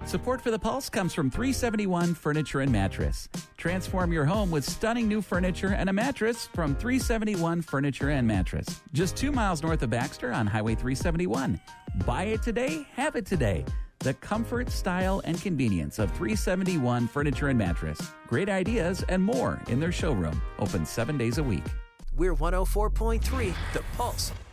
Support for the Pulse comes from 371 Furniture and Mattress. Transform your home with stunning new furniture and a mattress from 371 Furniture and Mattress. Just 2 miles north of Baxter on Highway 371. Buy it today, have it today. The comfort, style, and convenience of 371 Furniture and Mattress. Great ideas and more in their showroom. Open 7 days a week. We're 104.3 The Pulse.